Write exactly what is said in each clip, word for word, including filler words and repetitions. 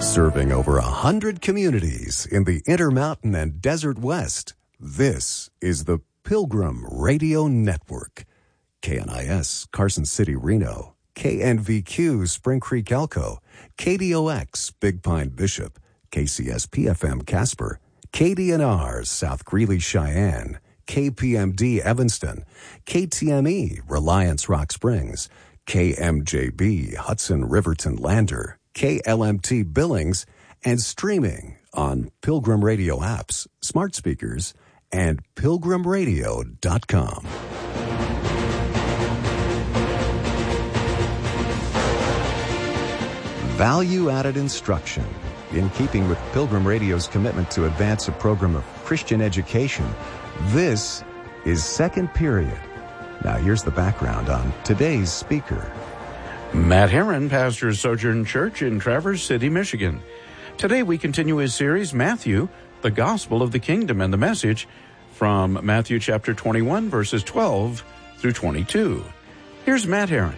Serving over a hundred communities in the Intermountain and Desert West, this is the Pilgrim Radio Network. K N I S, Carson City, Reno. K N V Q, Spring Creek, Elko. K D O X, Big Pine, Bishop. K C S P F M, Casper. K D N R, South Greeley, Cheyenne. K P M D, Evanston. K T M E, Reliance, Rock Springs. K M J B, Hudson, Riverton, Lander. K L M T, Billings, and streaming on Pilgrim Radio apps, smart speakers, and pilgrim radio dot com. Value-added instruction. In keeping with Pilgrim Radio's commitment to advance a program of Christian education, this is Second Period. Now here's the background on today's speaker. Matt Herron, pastor of Sojourn Church in Traverse City, Michigan. Today we continue his series, Matthew, the Gospel of the Kingdom, and the message from Matthew chapter twenty-one, verses twelve through twenty-two. Here's Matt Herron.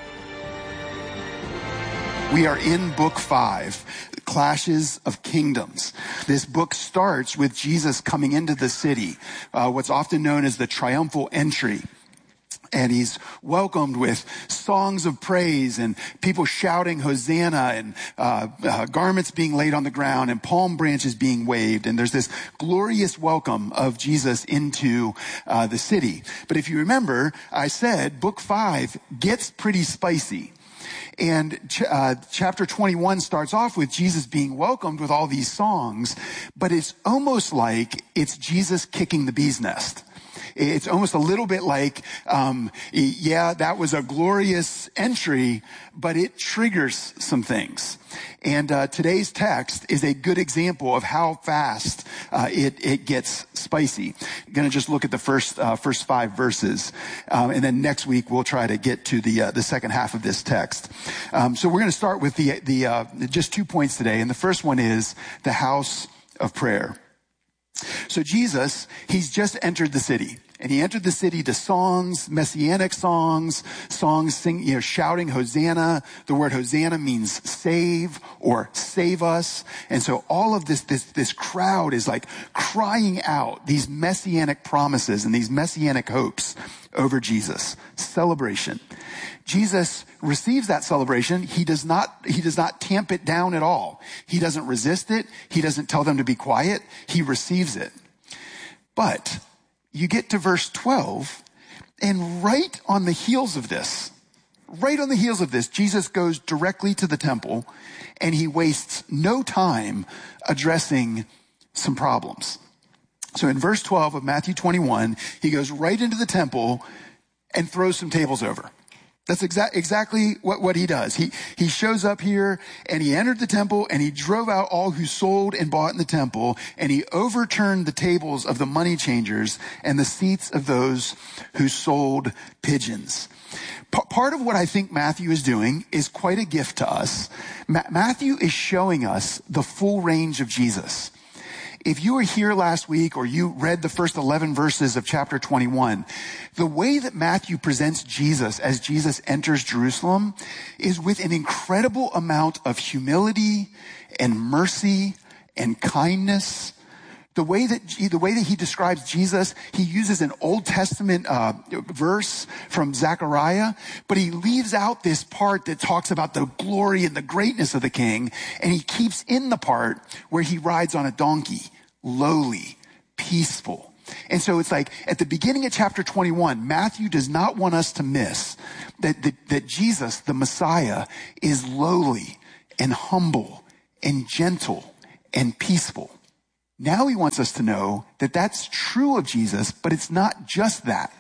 We are in book five, Clashes of Kingdoms. This book starts with Jesus coming into the city, uh, what's often known as the triumphal entry. And he's welcomed with songs of praise and people shouting Hosanna and uh, uh, garments being laid on the ground and palm branches being waved. And there's this glorious welcome of Jesus into uh, the city. But if you remember, I said book five gets pretty spicy. And ch- uh, chapter twenty-one starts off with Jesus being welcomed with all these songs, but it's almost like it's Jesus kicking the bee's nest. It's almost a little bit like, um, yeah, that was a glorious entry, but it triggers some things. And uh, today's text is a good example of how fast uh, it, it gets spicy. I'm going to just look at the first uh, first five verses, um, and then next week we'll try to get to the uh, the second half of this text. Um, so we're going to start with the the uh, just two points today, and the first one is the house of prayer. So Jesus, he's just entered the city. And he entered the city to songs, messianic songs, songs sing, you know, shouting Hosanna. The word Hosanna means save or save us. And so all of this, this, this crowd is like crying out these messianic promises and these messianic hopes over Jesus. Celebration. Jesus receives that celebration. He does not, he does not tamp it down at all. He doesn't resist it. He doesn't tell them to be quiet. He receives it. But you get to verse twelve, and right on the heels of this, right on the heels of this, Jesus goes directly to the temple, and he wastes no time addressing some problems. So in verse twelve of Matthew twenty-one, he goes right into the temple and throws some tables over. That's exa- exactly what, what he does. He, he shows up here and he entered the temple and he drove out all who sold and bought in the temple, and he overturned the tables of the money changers and the seats of those who sold pigeons. P- part of what I think Matthew is doing is quite a gift to us. Ma- Matthew is showing us the full range of Jesus. If you were here last week or you read the first eleven verses of chapter twenty-one, the way that Matthew presents Jesus as Jesus enters Jerusalem is with an incredible amount of humility and mercy and kindness. The way that the way that he describes Jesus, he uses an Old Testament uh, verse from Zechariah, but he leaves out this part that talks about the glory and the greatness of the king, and he keeps in the part where he rides on a donkey, lowly, peaceful. And so it's like at the beginning of chapter twenty-one, Matthew does not want us to miss that, that, that Jesus, the Messiah, is lowly and humble and gentle and peaceful. Now he wants us to know that that's true of Jesus, but it's not just that.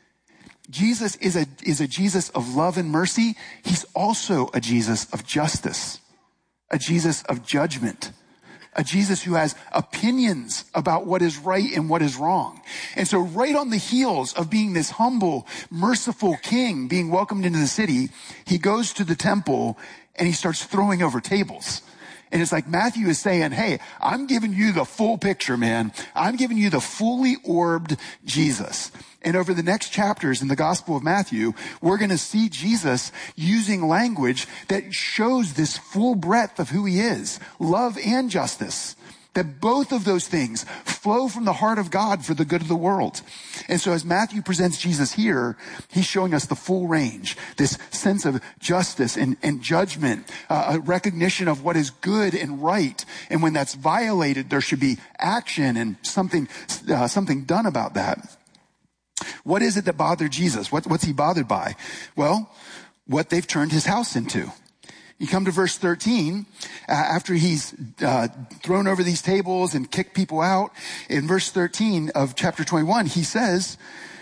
Jesus is a, is a Jesus of love and mercy. He's also a Jesus of justice, a Jesus of judgment, a Jesus who has opinions about what is right and what is wrong. And so right on the heels of being this humble, merciful king being welcomed into the city, he goes to the temple and he starts throwing over tables. And it's like Matthew is saying, hey, I'm giving you the full picture, man. I'm giving you the fully orbed Jesus. And over the next chapters in the Gospel of Matthew, we're going to see Jesus using language that shows this full breadth of who he is, love and justice. That both of those things flow from the heart of God for the good of the world. And so as Matthew presents Jesus here, he's showing us the full range, this sense of justice and, and judgment, uh, a recognition of what is good and right. And when that's violated, there should be action and something, uh, something done about that. What is it that bothered Jesus? What, what's he bothered by? Well, what they've turned his house into. You come to verse thirteen, uh, after he's uh, thrown over these tables and kicked people out. In verse thirteen of chapter twenty-one, he says,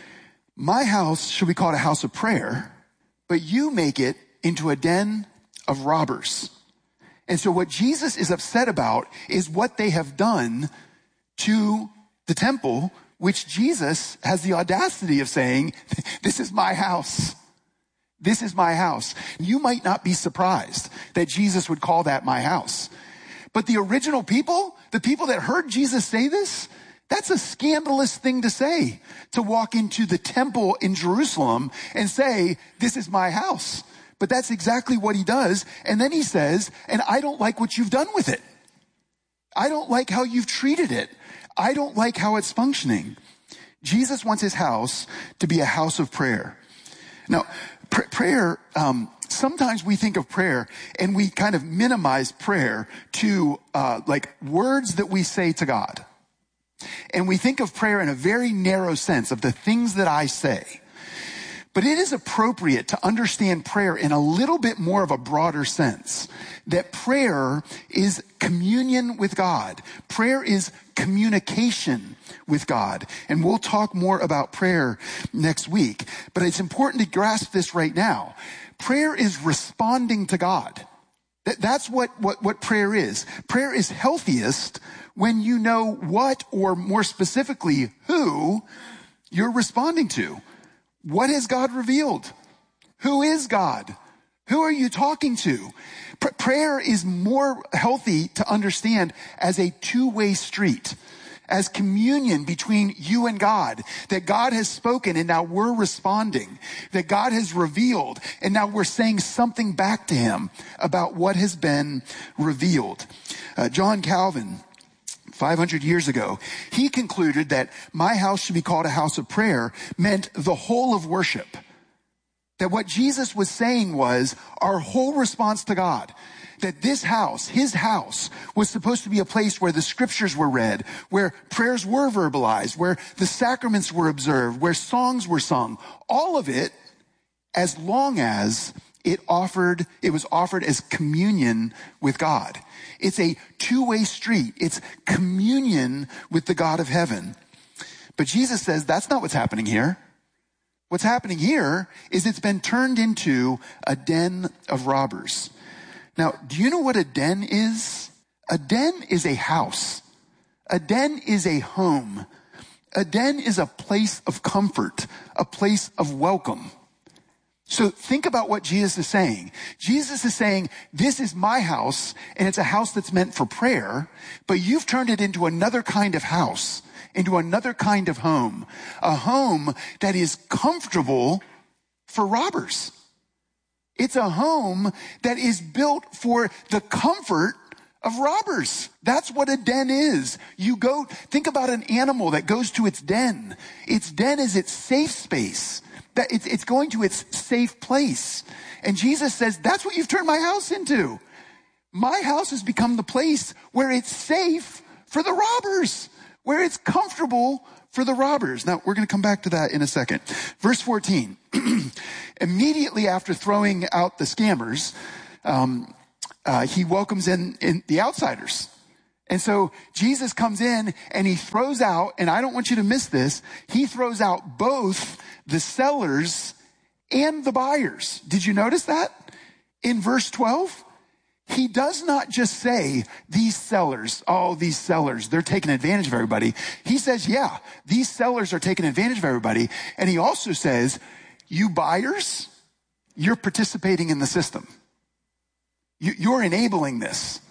my house shall be called a house of prayer, but you make it into a den of robbers. And so what Jesus is upset about is what they have done to the temple, which Jesus has the audacity of saying, this is my house. This is my house. You might not be surprised that Jesus would call that my house. But the original people, the people that heard Jesus say this, that's a scandalous thing to say, to walk into the temple in Jerusalem and say, this is my house. But that's exactly what he does. And then he says, and I don't like what you've done with it. I don't like how you've treated it. I don't like how it's functioning. Jesus wants his house to be a house of prayer. Now, pr- prayer, um, sometimes we think of prayer and we kind of minimize prayer to uh, like words that we say to God. And we think of prayer in a very narrow sense of the things that I say. But it is appropriate to understand prayer in a little bit more of a broader sense. That prayer is communion with God. Prayer is communication with God. And we'll talk more about prayer next week. But it's important to grasp this right now. Prayer is responding to God. That's what, what, what prayer is. Prayer is healthiest when you know what, or more specifically, who you're responding to. What has God revealed? Who is God? Who are you talking to? P- prayer is more healthy to understand as a two-way street, as communion between you and God, that God has spoken and now we're responding, that God has revealed and now we're saying something back to him about what has been revealed. Uh, John Calvin, five hundred years ago, he concluded that my house should be called a house of prayer meant the whole of worship. That what Jesus was saying was our whole response to God. That this house, his house, was supposed to be a place where the scriptures were read, where prayers were verbalized, where the sacraments were observed, where songs were sung. All of it, as long as it offered, it was offered as communion with God. It's a two-way street. It's communion with the God of heaven. But Jesus says that's not what's happening here. What's happening here is it's been turned into a den of robbers. Now, do you know what a den is? A den is a house. A den is a home. A den is a place of comfort, a place of welcome. So think about what Jesus is saying. Jesus is saying, this is my house, and it's a house that's meant for prayer, but you've turned it into another kind of house, into another kind of home, a home that is comfortable for robbers. It's a home that is built for the comfort of robbers. That's what a den is. You go, think about an animal that goes to its den. Its den is its safe space. That it's, it's going to its safe place. And Jesus says, that's what you've turned my house into. My house has become the place where it's safe for the robbers, where it's comfortable for the robbers. Now, we're going to come back to that in a second. Verse fourteen, immediately after throwing out the scammers, um, uh, he welcomes in, in the outsiders. And so Jesus comes in and he throws out, and I don't want you to miss this, he throws out both the sellers and the buyers. Did you notice that? In verse twelve, he does not just say, these sellers, oh, these sellers, they're taking advantage of everybody. He says, yeah, these sellers are taking advantage of everybody. And he also says, you buyers, you're participating in the system. You, you're enabling this.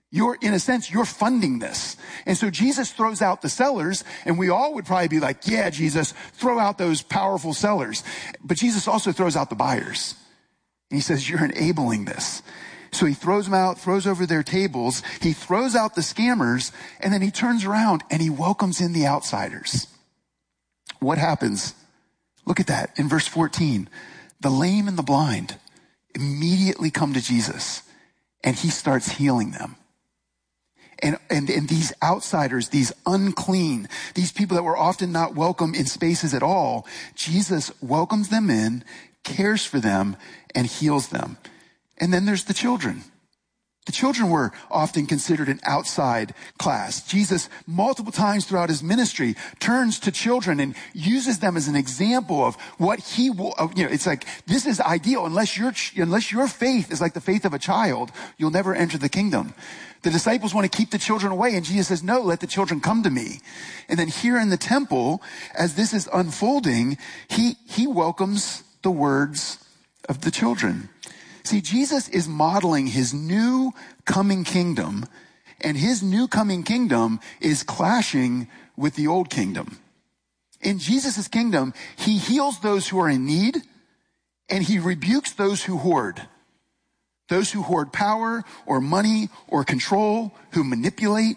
You're, in a sense, you're funding this. And so Jesus throws out the sellers, and we all would probably be like, yeah, Jesus, throw out those powerful sellers. But Jesus also throws out the buyers. And he says, you're enabling this. So he throws them out, throws over their tables. He throws out the scammers, and then he turns around and he welcomes in the outsiders. What happens? Look at that in verse fourteen. The lame and the blind immediately come to Jesus, and he starts healing them. And, and, and these outsiders, these unclean, these people that were often not welcome in spaces at all, Jesus welcomes them in, cares for them, and heals them. And then there's the children. The children were often considered an outside class. Jesus, multiple times throughout his ministry, turns to children and uses them as an example of what he will, you know, it's like, this is ideal. Unless your, unless your faith is like the faith of a child, you'll never enter the kingdom. The disciples want to keep the children away, and Jesus says, no, let the children come to me. And then here in the temple, as this is unfolding, he, he welcomes the words of the children. See, Jesus is modeling his new coming kingdom, and his new coming kingdom is clashing with the old kingdom. In Jesus' kingdom, he heals those who are in need, and he rebukes those who hoard. Those who hoard power or money or control, who manipulate.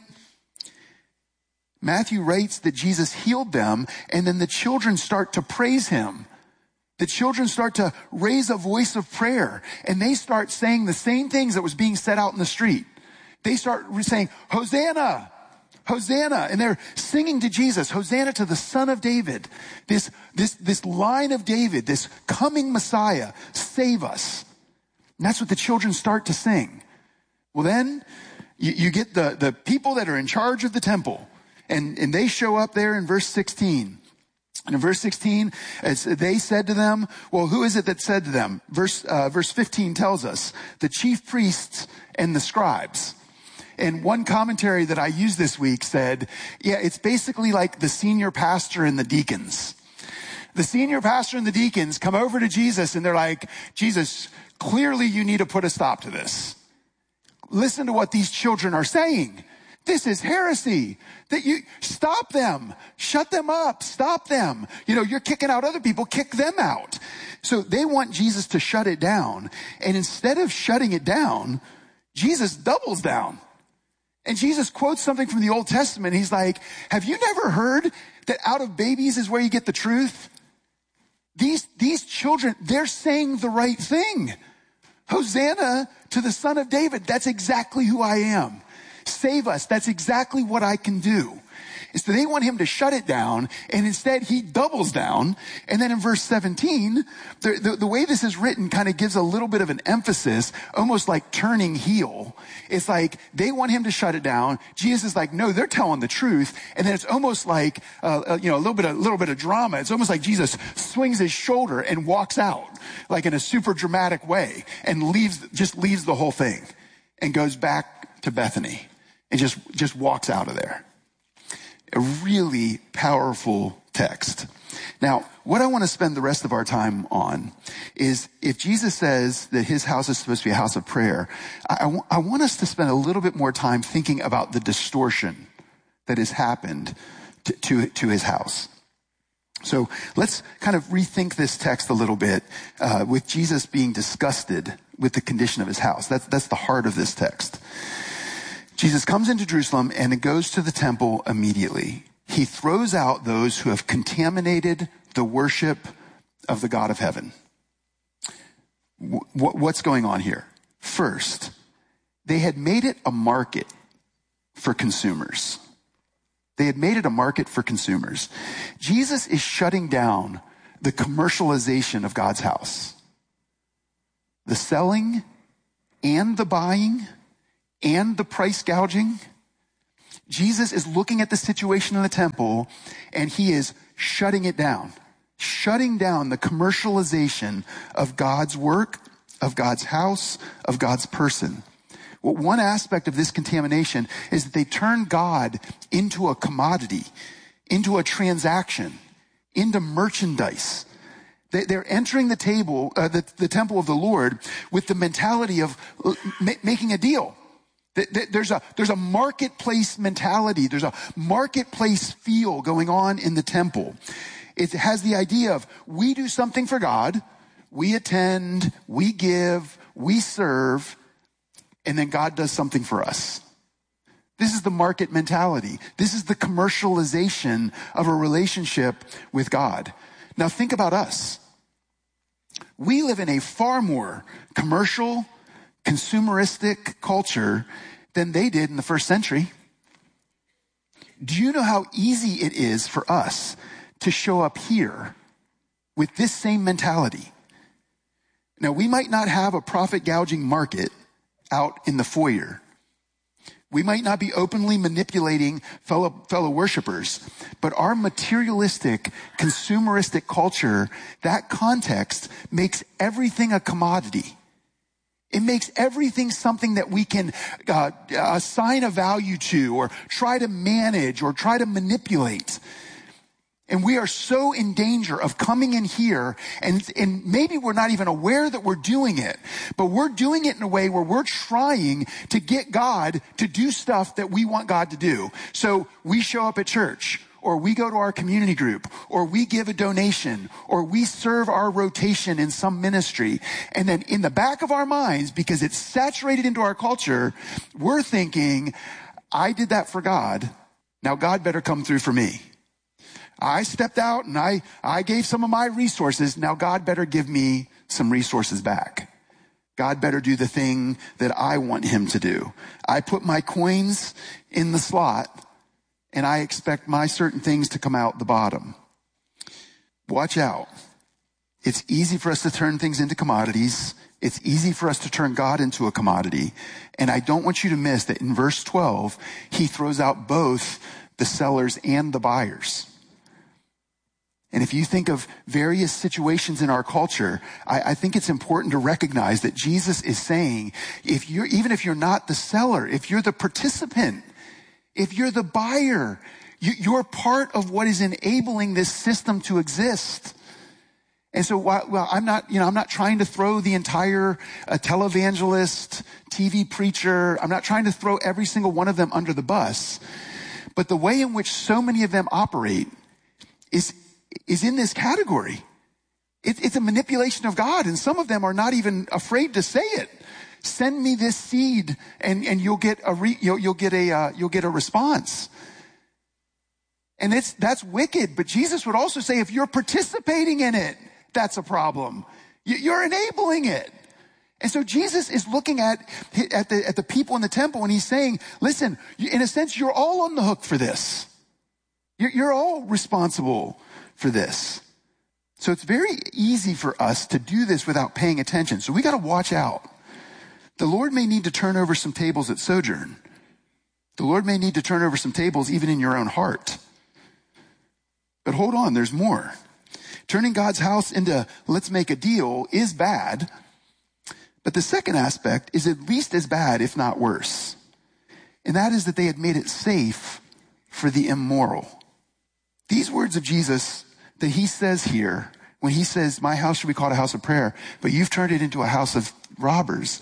Matthew writes that Jesus healed them, and then the children start to praise him. The children start to raise a voice of prayer, and they start saying the same things that was being said out in the street. They start saying, Hosanna, Hosanna, and they're singing to Jesus, Hosanna to the Son of David. This, this, this line of David, this coming Messiah, save us. And that's what the children start to sing. Well, then you, you get the, the people that are in charge of the temple, and, and they show up there in verse sixteen. And in verse sixteen, as they said to them, well, who is it that said to them? Verse, uh, verse fifteen tells us, the chief priests and the scribes. And one commentary that I used this week said, yeah, it's basically like the senior pastor and the deacons. The senior pastor and the deacons come over to Jesus, and they're like, Jesus, clearly you need to put a stop to this. Listen to what these children are saying. This is heresy. That you stop them, shut them up, stop them. You know, you're kicking out other people, kick them out. So they want Jesus to shut it down. And instead of shutting it down, Jesus doubles down. And Jesus quotes something from the Old Testament. He's like, have you never heard that out of babies is where you get the truth? These, these children, they're saying the right thing. Hosanna to the Son of David. That's exactly who I am. Save us. That's exactly what I can do. So they want him to shut it down, and instead he doubles down. And then in verse seventeen, the, the, the way this is written kind of gives a little bit of an emphasis, almost like turning heel. It's like they want him to shut it down. Jesus is like, no, they're telling the truth. And then it's almost like, uh, you know, a little bit, of, a little bit of drama. It's almost like Jesus swings his shoulder and walks out, like in a super dramatic way, and leaves, just leaves the whole thing, and goes back to Bethany, and just, just walks out of there. A really powerful text. Now, what I want to spend the rest of our time on is, if Jesus says that his house is supposed to be a house of prayer, I, I, w- I want us to spend a little bit more time thinking about the distortion that has happened to, to, to his house. So let's kind of rethink this text a little bit, uh, with Jesus being disgusted with the condition of his house. That's, that's the heart of this text. Jesus comes into Jerusalem and goes to the temple immediately. He throws out those who have contaminated the worship of the God of heaven. W- what's going on here? First, they had made it a market for consumers. They had made it a market for consumers. Jesus is shutting down the commercialization of God's house. The selling and the buying and the price gouging. Jesus is looking at the situation in the temple, and he is shutting it down, shutting down the commercialization of God's work, of God's house, of God's person. Well, one aspect of this contamination is that they turn God into a commodity, into a transaction, into merchandise. They, they're entering the table, uh, the, the temple of the Lord with the mentality of ma- making a deal. There's a, there's a marketplace mentality. There's a marketplace feel going on in the temple. It has the idea of we do something for God, we attend, we give, we serve, and then God does something for us. This is the market mentality. This is the commercialization of a relationship with God. Now think about us. We live in a far more commercial, consumeristic culture than they did in the first century. Do you know how easy it is for us to show up here with this same mentality? Now, we might not have a profit gouging market out in the foyer. We might not be openly manipulating fellow, fellow worshipers, but our materialistic, consumeristic culture, that context makes everything a commodity. It makes everything something that we can uh, assign a value to or try to manage or try to manipulate. And we are so in danger of coming in here and, and maybe we're not even aware that we're doing it, but we're doing it in a way where we're trying to get God to do stuff that we want God to do. So we show up at church, or we go to our community group, or we give a donation, or we serve our rotation in some ministry. And then in the back of our minds, because it's saturated into our culture, we're thinking, I did that for God. Now God better come through for me. I stepped out and I, I gave some of my resources. Now God better give me some resources back. God better do the thing that I want him to do. I put my coins in the slot and I expect my certain things to come out the bottom. Watch out. It's easy for us to turn things into commodities. It's easy for us to turn God into a commodity. And I don't want you to miss that in verse twelve, he throws out both the sellers and the buyers. And if you think of various situations in our culture, I, I think it's important to recognize that Jesus is saying, if you're, even if you're not the seller, if you're the participant, if you're the buyer, you, you're part of what is enabling this system to exist. And so, while, well, I'm not, you know, I'm not trying to throw the entire uh, televangelist, T V preacher. I'm not trying to throw every single one of them under the bus. But the way in which so many of them operate is is in this category. It, it's a manipulation of God, and some of them are not even afraid to say it. Send me this seed, and, and you'll get a re, you'll, you'll get a uh, you'll get a response. And it's that's wicked. But Jesus would also say, if you're participating in it, that's a problem. You, you're enabling it. And so Jesus is looking at at the at the people in the temple, and he's saying, listen, in a sense, you're all on the hook for this. You're, you're all responsible for this. So it's very easy for us to do this without paying attention. So we got to watch out. The Lord may need to turn over some tables at Sojourn. The Lord may need to turn over some tables even in your own heart. But hold on, there's more. Turning God's house into let's make a deal is bad. But the second aspect is at least as bad, if not worse. And that is that they had made it safe for the immoral. These words of Jesus that he says here, when he says, my house should be called a house of prayer, but you've turned it into a house of robbers,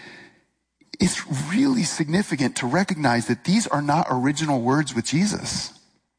it's really significant to recognize that these are not original words with Jesus.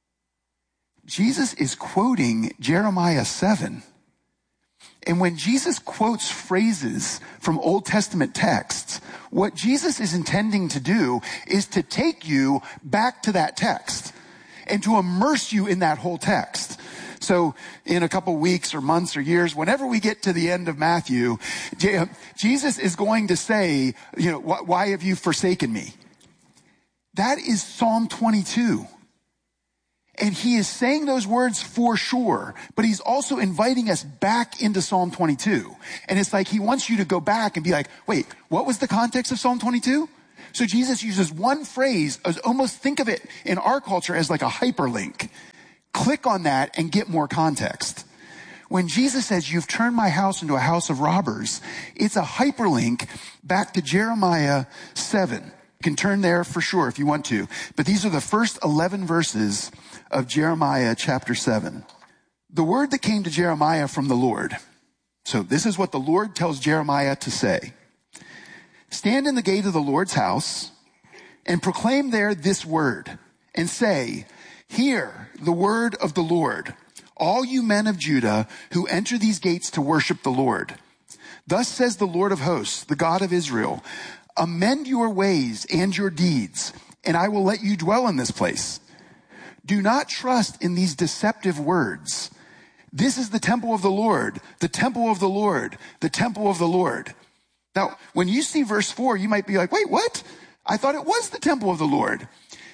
Jesus is quoting Jeremiah seven. And when Jesus quotes phrases from Old Testament texts, what Jesus is intending to do is to take you back to that text and to immerse you in that whole text. So in a couple weeks or months or years, whenever we get to the end of Matthew, Jesus is going to say, you know, why have you forsaken me? That is Psalm twenty-two. And he is saying those words for sure, but he's also inviting us back into Psalm twenty-two. And it's like he wants you to go back and be like, wait, what was the context of Psalm twenty-two? So Jesus uses one phrase, as almost think of it in our culture as like a hyperlink. Click on that and get more context. When Jesus says, you've turned my house into a house of robbers, it's a hyperlink back to Jeremiah seven. You can turn there for sure if you want to. But these are the first eleven verses of Jeremiah chapter seven. The word that came to Jeremiah from the Lord. So this is what the Lord tells Jeremiah to say. Stand in the gate of the Lord's house and proclaim there this word and say, hear the word of the Lord, all you men of Judah who enter these gates to worship the Lord. Thus says the Lord of hosts, the God of Israel, amend your ways and your deeds, and I will let you dwell in this place. Do not trust in these deceptive words. This is the temple of the Lord, the temple of the Lord, the temple of the Lord. Now, when you see verse four, you might be like, wait, what? I thought it was the temple of the Lord.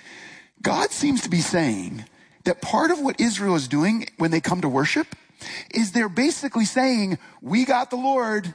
God seems to be saying that part of what Israel is doing when they come to worship is they're basically saying, we got the Lord.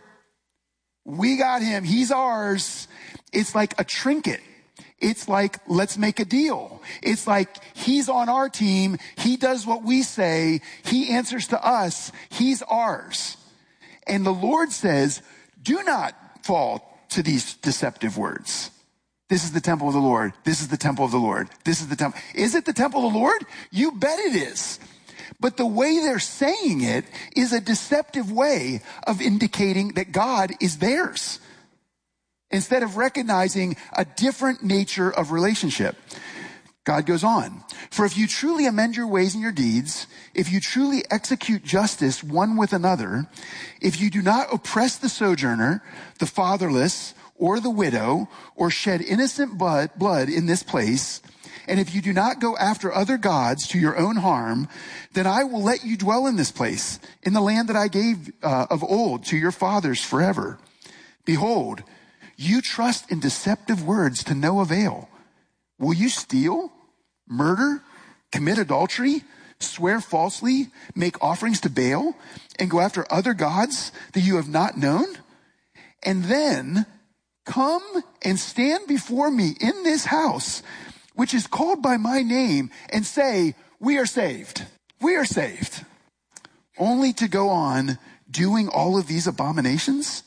We got him. He's ours. It's like a trinket. It's like, let's make a deal. It's like, he's on our team. He does what we say. He answers to us. He's ours. And the Lord says, do not fall to these deceptive words. This is the temple of the Lord. This is the temple of the Lord. This is the temple. Is it the temple of the Lord? You bet it is. But the way they're saying it is a deceptive way of indicating that God is theirs, instead of recognizing a different nature of relationship. God goes on, for if you truly amend your ways and your deeds, if you truly execute justice one with another, if you do not oppress the sojourner, the fatherless, or the widow, or shed innocent blood, blood in this place, and if you do not go after other gods to your own harm, then I will let you dwell in this place, in the land that I gave uh, of old to your fathers forever. Behold, you trust in deceptive words to no avail. Will you steal, murder, commit adultery, swear falsely, make offerings to Baal, and go after other gods that you have not known? And then come and stand before me in this house, which is called by my name, and say, we are saved. We are saved. Only to go on doing all of these abominations?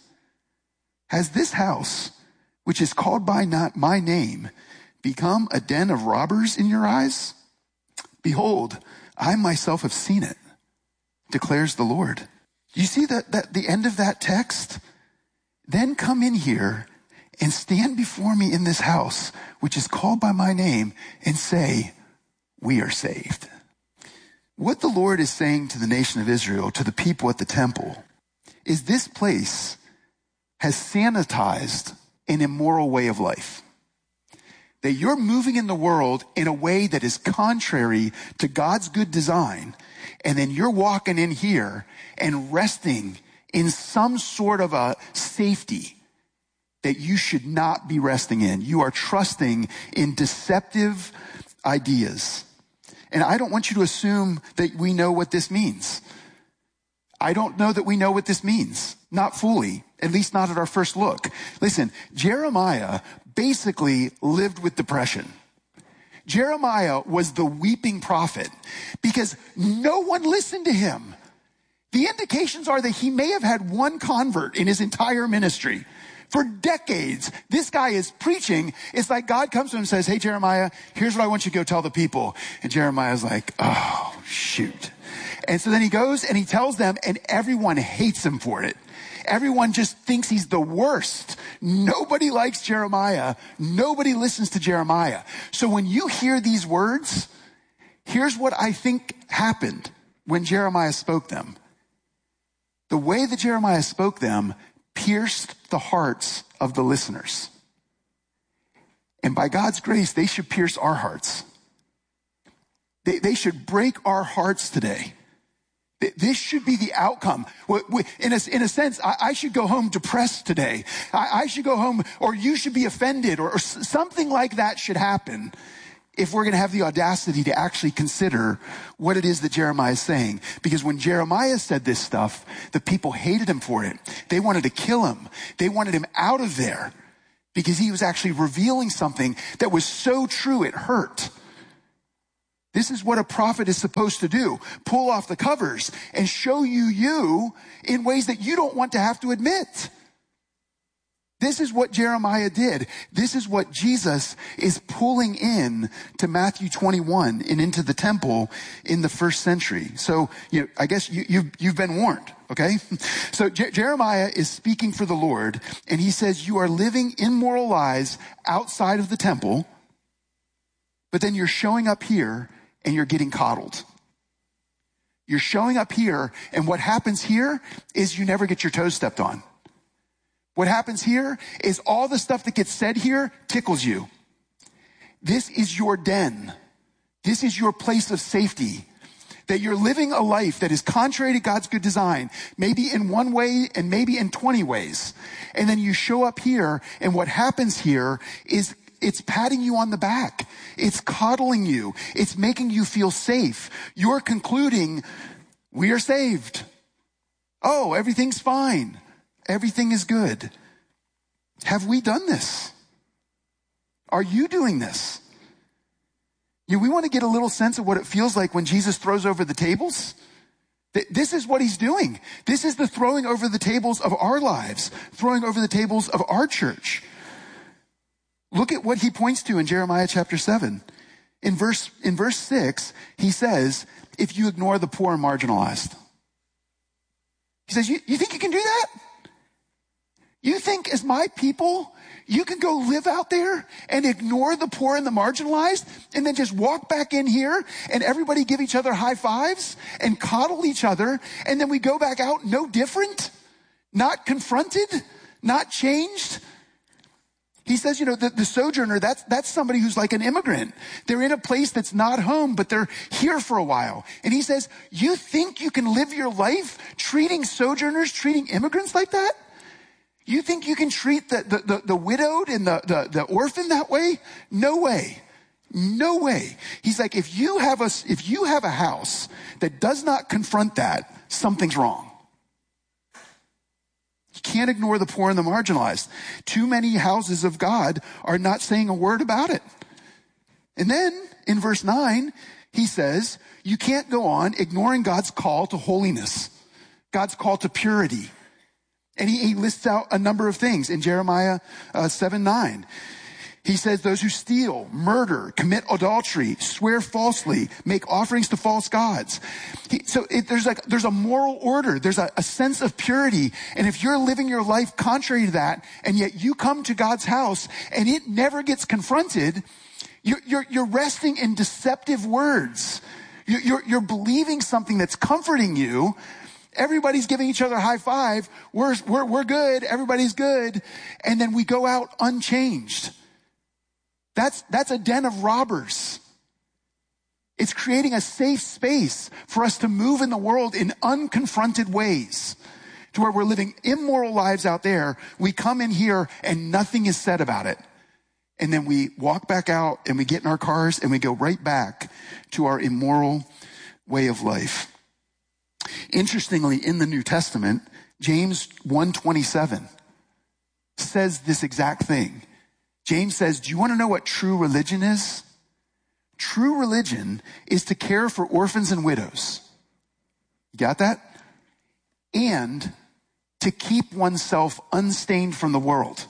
Has this house, which is called by not my name, become a den of robbers in your eyes? Behold, I myself have seen it, declares the Lord. You see that, that the end of that text? Then come in here and stand before me in this house, which is called by my name, and say, we are saved. What the Lord is saying to the nation of Israel, to the people at the temple, is this place has sanitized an immoral way of life. That you're moving in the world in a way that is contrary to God's good design, and then you're walking in here and resting in some sort of a safety that you should not be resting in. You are trusting in deceptive ideas. And I don't want you to assume that we know what this means. I don't know that we know what this means. Not fully, at least not at our first look. Listen, Jeremiah basically lived with depression. Jeremiah was the weeping prophet because no one listened to him. The indications are that he may have had one convert in his entire ministry. For decades, this guy is preaching. It's like God comes to him and says, hey, Jeremiah, here's what I want you to go tell the people. And Jeremiah's like, oh, shoot. And so then he goes and he tells them, and everyone hates him for it. Everyone just thinks he's the worst. Nobody likes Jeremiah. Nobody listens to Jeremiah. So when you hear these words, here's what I think happened when Jeremiah spoke them. The way that Jeremiah spoke them pierced the hearts of the listeners. And by God's grace, they should pierce our hearts. They, they should break our hearts today. This should be the outcome. In a, in a sense, I, I should go home depressed today. I, I should go home, or you should be offended, or, or something like that should happen if we're going to have the audacity to actually consider what it is that Jeremiah is saying. Because when Jeremiah said this stuff, the people hated him for it. They wanted to kill him. They wanted him out of there because he was actually revealing something that was so true it hurt. This is what a prophet is supposed to do. Pull off the covers and show you you in ways that you don't want to have to admit. This is what Jeremiah did. This is what Jesus is pulling in to Matthew twenty-one and into the temple in the first century. So, you know, I guess you, you've, you've been warned, okay? So Je- Jeremiah is speaking for the Lord, and he says, you are living immoral lives outside of the temple. But then you're showing up here and you're getting coddled. You're showing up here, and what happens here is you never get your toes stepped on. What happens here is all the stuff that gets said here tickles you. This is your den. This is your place of safety. That you're living a life that is contrary to God's good design, maybe in one way and maybe in twenty ways. And then you show up here, and what happens here is it's patting you on the back. It's coddling you. It's making you feel safe. You're concluding, we are saved. Oh, everything's fine. Everything is good. Have we done this? Are you doing this? You know, we want to get a little sense of what it feels like when Jesus throws over the tables. This is what he's doing. This is the throwing over the tables of our lives, throwing over the tables of our church. Look at what he points to in Jeremiah chapter seven. In verse, in verse six, he says, if you ignore the poor and marginalized. He says, you, you think you can do that? You think as my people, you can go live out there and ignore the poor and the marginalized and then just walk back in here and everybody give each other high fives and coddle each other, and then we go back out no different, not confronted, not changed? He says, you know, the, the sojourner, that's, that's somebody who's like an immigrant. They're in a place that's not home, but they're here for a while. And he says, you think you can live your life treating sojourners, treating immigrants like that? You think you can treat the, the, the, the widowed and the, the, the orphan that way? No way. No way. He's like, if you have a, if you have a house that does not confront that, something's wrong. You can't ignore the poor and the marginalized. Too many houses of God are not saying a word about it. And then in verse nine, he says, you can't go on ignoring God's call to holiness, God's call to purity. And he, he lists out a number of things in Jeremiah uh, seven nine. He says those who steal, murder, commit adultery, swear falsely, make offerings to false gods. He, so it, there's like there's a moral order. There's a, a sense of purity. And if you're living your life contrary to that, and yet you come to God's house and it never gets confronted, you're, you're, you're resting in deceptive words. You're, you're, you're believing something that's comforting you. Everybody's giving each other a high five. We're, we're, we're good. Everybody's good. And then we go out unchanged. That's, that's a den of robbers. It's creating a safe space for us to move in the world in unconfronted ways, to where we're living immoral lives out there. We come in here and nothing is said about it. And then we walk back out and we get in our cars and we go right back to our immoral way of life. Interestingly, in the New Testament, James one twenty-seven says this exact thing. James says, do you want to know what true religion is? True religion is to care for orphans and widows. You got that? And to keep oneself unstained from the world.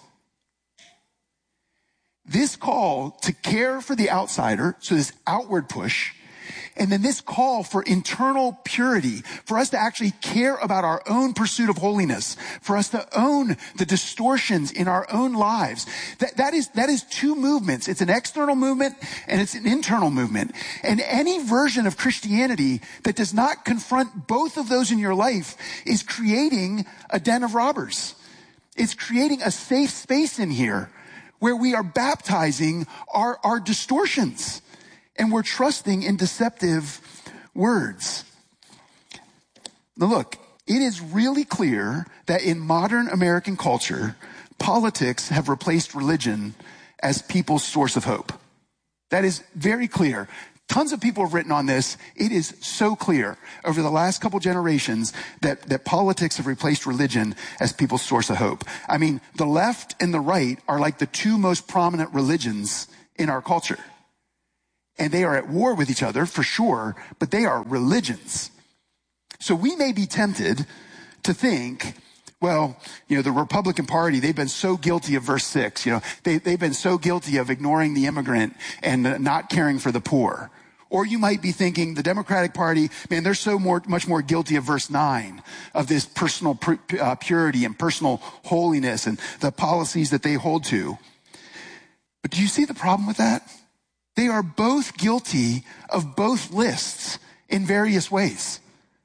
This call to care for the outsider, so this outward push, and then this call for internal purity, for us to actually care about our own pursuit of holiness, for us to own the distortions in our own lives. That, that is, that is two movements. It's an external movement and it's an internal movement. And any version of Christianity that does not confront both of those in your life is creating a den of robbers. It's creating a safe space in here where we are baptizing our, our distortions. And we're trusting in deceptive words. Now look, it is really clear that in modern American culture, politics have replaced religion as people's source of hope. That is very clear. Tons of people have written on this. It is so clear over the last couple generations that, that politics have replaced religion as people's source of hope. I mean, the left and the right are like the two most prominent religions in our culture. And they are at war with each other for sure, but they are religions. So we may be tempted to think, well, you know, the Republican Party, they've been so guilty of verse six. You know, they, they've been so guilty of ignoring the immigrant and not caring for the poor. Or you might be thinking the Democratic Party, man, they're so more, much more guilty of verse nine, of this personal pu- uh, purity and personal holiness and the policies that they hold to. But do you see the problem with that? They are both guilty of both lists in various ways.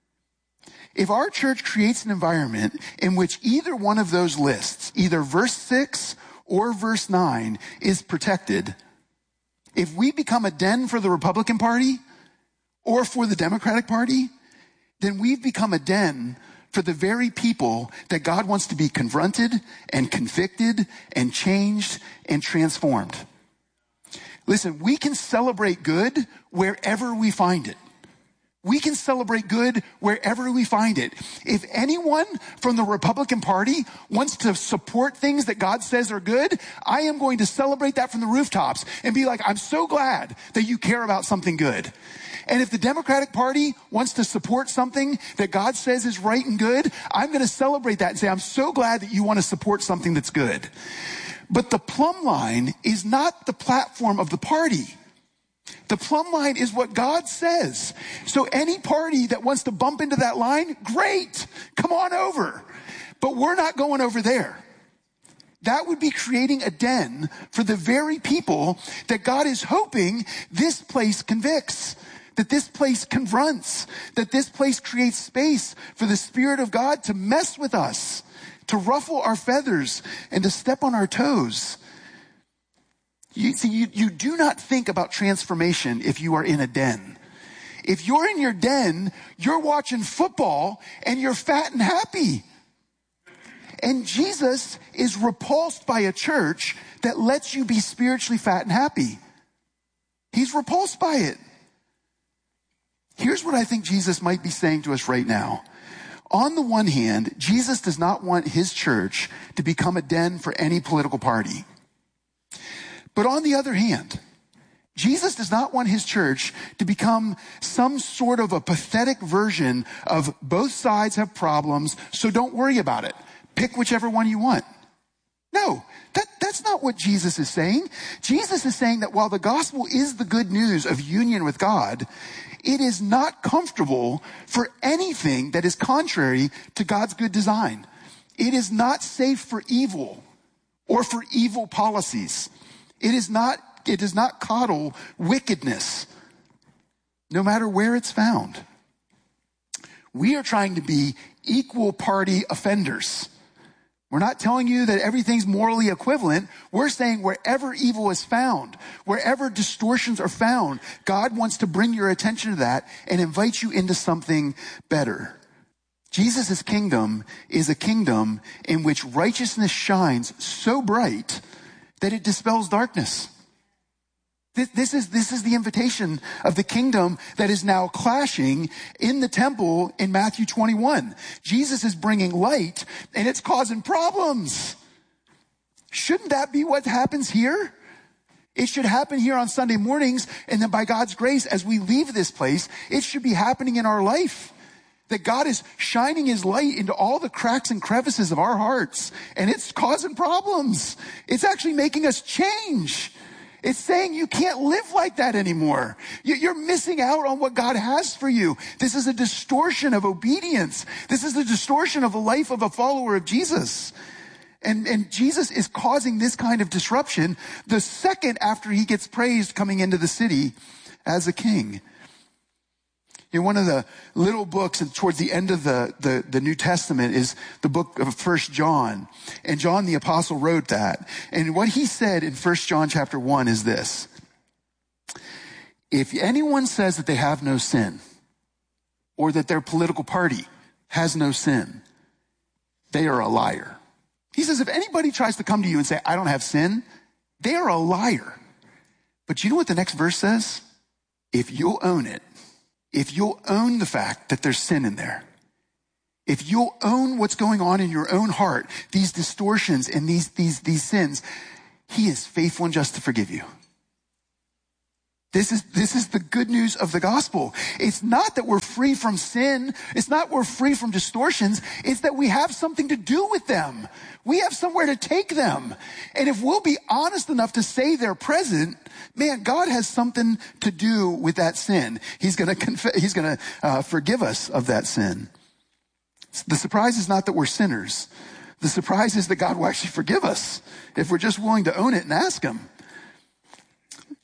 If our church creates an environment in which either one of those lists, either verse six or verse nine, is protected, if we become a den for the Republican Party or for the Democratic Party, then we've become a den for the very people that God wants to be confronted and convicted and changed and transformed. Listen, we can celebrate good wherever we find it. We can celebrate good wherever we find it. If anyone from the Republican Party wants to support things that God says are good, I am going to celebrate that from the rooftops and be like, I'm so glad that you care about something good. And if the Democratic Party wants to support something that God says is right and good, I'm going to celebrate that and say, I'm so glad that you want to support something that's good. But the plumb line is not the platform of the party. The plumb line is what God says. So any party that wants to bump into that line, great, come on over. But we're not going over there. That would be creating a den for the very people that God is hoping this place convicts, that this place confronts, that this place creates space for the Spirit of God to mess with us, to ruffle our feathers, and to step on our toes. You see, you, you do not think about transformation if you are in a den. If you're in your den, you're watching football and you're fat and happy. And Jesus is repulsed by a church that lets you be spiritually fat and happy. He's repulsed by it. Here's what I think Jesus might be saying to us right now. On the one hand, Jesus does not want his church to become a den for any political party. But on the other hand, Jesus does not want his church to become some sort of a pathetic version of both sides have problems, so don't worry about it. Pick whichever one you want. No, that, that's not what Jesus is saying. Jesus is saying that while the gospel is the good news of union with God, it is not comfortable for anything that is contrary to God's good design. It is not safe for evil or for evil policies. It is not, it does not coddle wickedness, no matter where it's found. We are trying to be equal party offenders. We're not telling you that everything's morally equivalent. We're saying wherever evil is found, wherever distortions are found, God wants to bring your attention to that and invite you into something better. Jesus' kingdom is a kingdom in which righteousness shines so bright that it dispels darkness. This is, this is the invitation of the kingdom that is now clashing in the temple in Matthew twenty-one. Jesus is bringing light and it's causing problems. Shouldn't that be what happens here? It should happen here on Sunday mornings, and then by God's grace, as we leave this place, it should be happening in our life. That God is shining his light into all the cracks and crevices of our hearts, and it's causing problems. It's actually making us change. It's saying you can't live like that anymore. You're missing out on what God has for you. This is a distortion of obedience. This is a distortion of a life of a follower of Jesus. And, and Jesus is causing this kind of disruption the second after he gets praised coming into the city as a king. In one of the little books and towards the end of the, the, the New Testament is the book of First John. And John the Apostle wrote that. And what he said in First John chapter one is this. If anyone says that they have no sin, or that their political party has no sin, they are a liar. He says if anybody tries to come to you and say, I don't have sin, they are a liar. But you know what the next verse says? If you'll own it, if you'll own the fact that there's sin in there, if you'll own what's going on in your own heart, these distortions and these, these, these sins, he is faithful and just to forgive you. This is, this is the good news of the gospel. It's not that we're free from sin. It's not we're free from distortions. It's that we have something to do with them. We have somewhere to take them. And if we'll be honest enough to say they're present, man, God has something to do with that sin. He's going to conf- He's going to uh, forgive us of that sin. The surprise is not that we're sinners. The surprise is that God will actually forgive us if we're just willing to own it and ask him.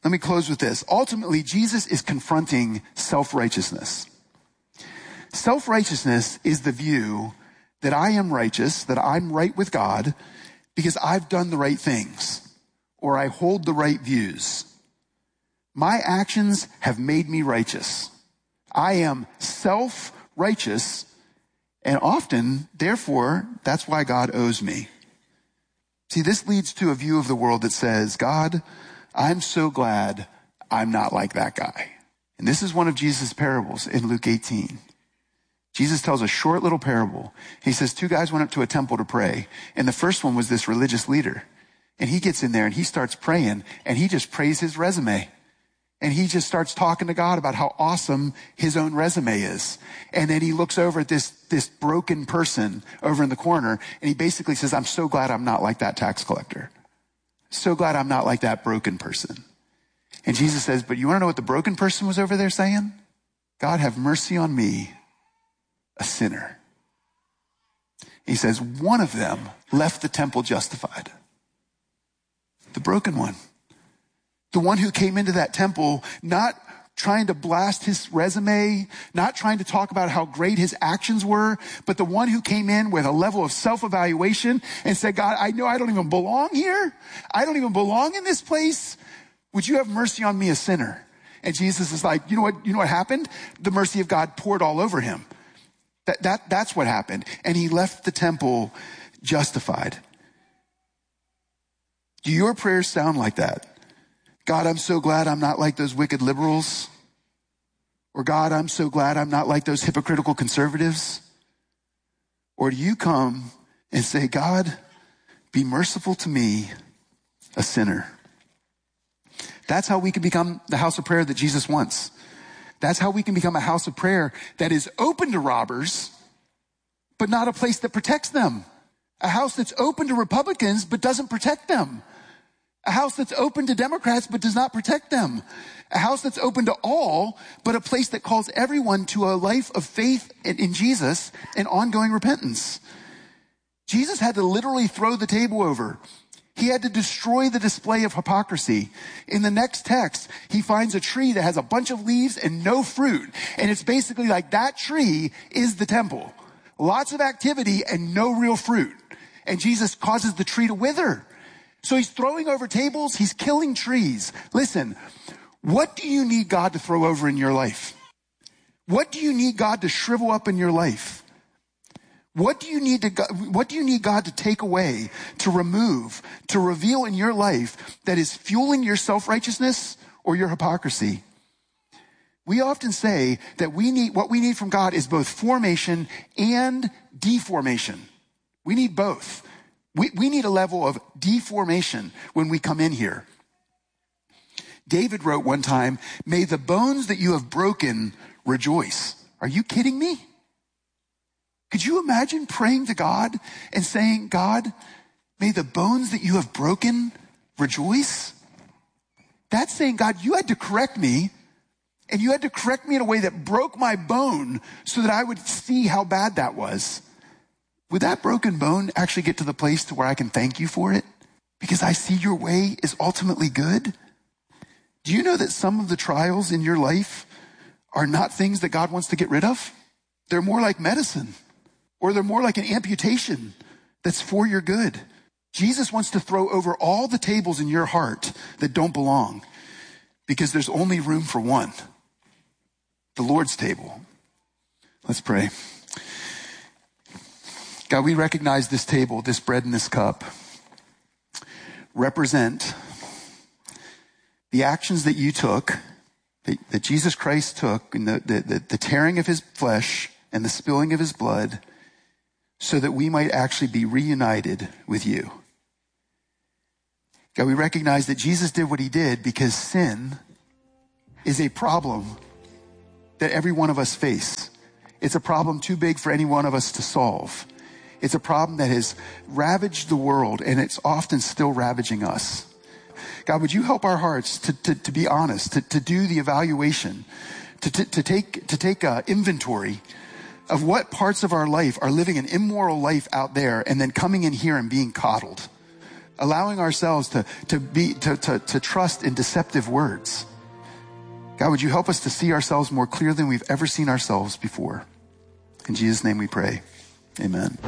Let me close with this. Ultimately, Jesus is confronting self-righteousness. Self-righteousness is the view that I am righteous, that I'm right with God because I've done the right things or I hold the right views. My actions have made me righteous. I am self-righteous, and often, therefore, that's why God owes me. See, this leads to a view of the world that says, God, I'm so glad I'm not like that guy. And this is one of Jesus' parables in Luke eighteen. Jesus tells a short little parable. He says two guys went up to a temple to pray, and the first one was this religious leader. And he gets in there and he starts praying, and he just prays his resume. And he just starts talking to God about how awesome his own resume is. And then he looks over at this, this broken person over in the corner, and he basically says, I'm so glad I'm not like that tax collector. So glad I'm not like that broken person. And Jesus says, but you want to know what the broken person was over there saying? God, have mercy on me, a sinner. He says, one of them left the temple justified. The broken one. The one who came into that temple not trying to blast his resume, not trying to talk about how great his actions were, but the one who came in with a level of self-evaluation and said, God, I know I don't even belong here. I don't even belong in this place. Would you have mercy on me, a sinner? And Jesus is like, you know what, you know what happened? The mercy of God poured all over him. That, that, that's what happened. And he left the temple justified. Do your prayers sound like that? God, I'm so glad I'm not like those wicked liberals. Or God, I'm so glad I'm not like those hypocritical conservatives. Or do you come and say, God, be merciful to me, a sinner? That's how we can become the house of prayer that Jesus wants. That's how we can become a house of prayer that is open to robbers, but not a place that protects them. A house that's open to Republicans, but doesn't protect them. A house that's open to Democrats, but does not protect them. A house that's open to all, but a place that calls everyone to a life of faith in, in Jesus and ongoing repentance. Jesus had to literally throw the table over. He had to destroy the display of hypocrisy. In the next text, he finds a tree that has a bunch of leaves and no fruit. And it's basically like that tree is the temple. Lots of activity and no real fruit. And Jesus causes the tree to wither. So he's throwing over tables, he's killing trees. Listen, what do you need God to throw over in your life? What do you need God to shrivel up in your life? What do you need to, what do you need God to take away, to remove, to reveal in your life that is fueling your self-righteousness or your hypocrisy? We often say that we need, what we need from God is both formation and deformation. We need both. We, we need a level of deformation when we come in here. David wrote one time, may the bones that you have broken rejoice. Are you kidding me? Could you imagine praying to God and saying, God, may the bones that you have broken rejoice? That's saying, God, you had to correct me, and you had to correct me in a way that broke my bone so that I would see how bad that was. Would that broken bone actually get to the place to where I can thank you for it? Because I see your way is ultimately good. Do you know that some of the trials in your life are not things that God wants to get rid of? They're more like medicine, or they're more like an amputation that's for your good. Jesus wants to throw over all the tables in your heart that don't belong, because there's only room for one, the Lord's table. Let's pray. God, we recognize this table, this bread and this cup represent the actions that you took, that, that Jesus Christ took, and the, the, the tearing of his flesh and the spilling of his blood, so that we might actually be reunited with you. God, we recognize that Jesus did what he did because sin is a problem that every one of us face. It's a problem too big for any one of us to solve. It's a problem that has ravaged the world, and it's often still ravaging us. God, would you help our hearts to, to, to be honest, to, to do the evaluation, to, to, to take, to take uh, inventory of what parts of our life are living an immoral life out there and then coming in here and being coddled. allowing ourselves to, to be, to, to, to trust in deceptive words. God, would you help us to see ourselves more clearly than we've ever seen ourselves before? In Jesus' name we pray. Amen.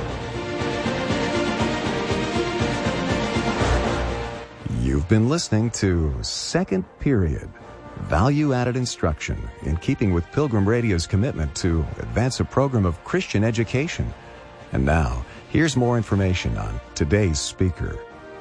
You've been listening to Second Period, value-added instruction in keeping with Pilgrim Radio's commitment to advance a program of Christian education. And now, here's more information on today's speaker.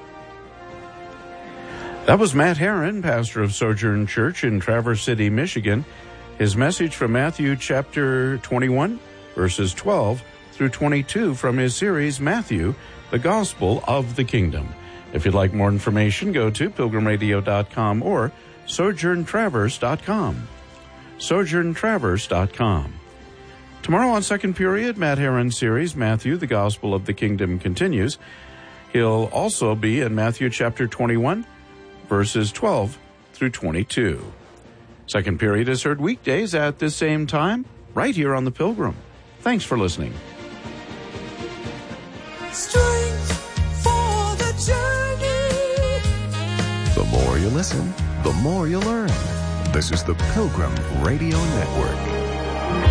That was Matt Herron, pastor of Sojourn Church in Traverse City, Michigan. His message from Matthew chapter twenty-one, verses twelve through twenty-two from his series, Matthew, the Gospel of the Kingdom. If you'd like more information, go to pilgrim radio dot com or sojourn traverse dot com. sojourn traverse dot com. Tomorrow on Second Period, Matt Herron's series, Matthew, the Gospel of the Kingdom, continues. He'll also be in Matthew chapter twenty-one, verses twelve through twenty-two. Second Period is heard weekdays at this same time, right here on The Pilgrim. Thanks for listening. Strength for the journey. The more you listen, the more you learn. This is the Pilgrim Radio Network.